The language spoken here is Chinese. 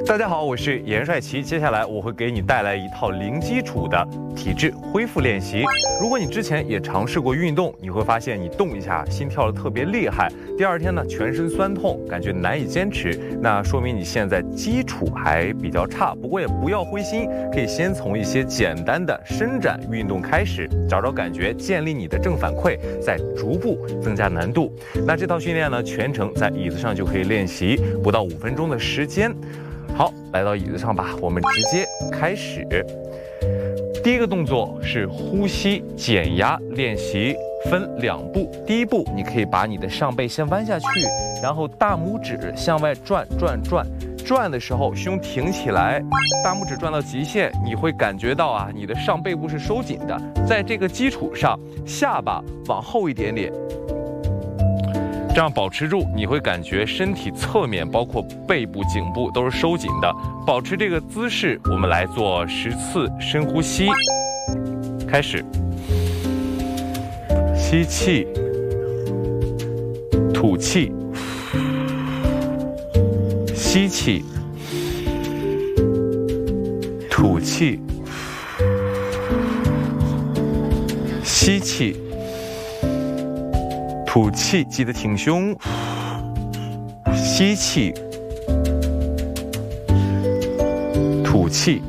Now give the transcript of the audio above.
大家好，我是严帅奇。接下来我会给你带来一套零基础的体质恢复练习。如果你之前也尝试过运动，你会发现你动一下心跳得特别厉害，第二天呢全身酸痛，感觉难以坚持，那说明你现在基础还比较差。不过也不要灰心，可以先从一些简单的伸展运动开始，找找感觉，建立你的正反馈，再逐步增加难度。那这套训练呢，全程在椅子上就可以练习，不到5分钟的时间。好，来到椅子上吧，我们直接开始。第一个动作是呼吸减压练习，分2步。第一步，你可以把你的上背先弯下去，然后大拇指向外转，转的时候胸挺起来，大拇指转到极限，你会感觉到啊，你的上背部是收紧的。在这个基础上，下巴往后一点点。这样保持住，你会感觉身体侧面，包括背部、颈部都是收紧的。保持这个姿势，我们来做10次深呼吸。开始，吸气，吐气，吸气，吐气，吸气。吐气，记得挺胸。吸气，吐气。